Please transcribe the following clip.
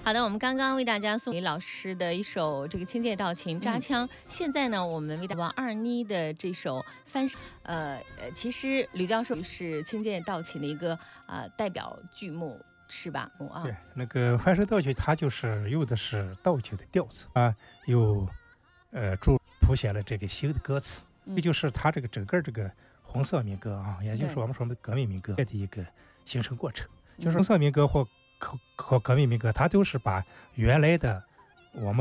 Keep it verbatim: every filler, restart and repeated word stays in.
好的，我们刚刚为大家送给老师的一首这个清界道琴扎腔，嗯、现在呢，我们为大家二妮的这首翻身，呃呃，其实吕教授是清界道琴的一个呃代表剧目。是吧？啊， 对，那个翻身道曲，它就是用的是道曲的调子啊，又呃注谱写了这个新的歌词，这、嗯、就是它这个整个这个红色民歌啊，也就是我们说的革命民歌的一个形成过程。就是红色民歌或或革命民歌，它都是把原来的我们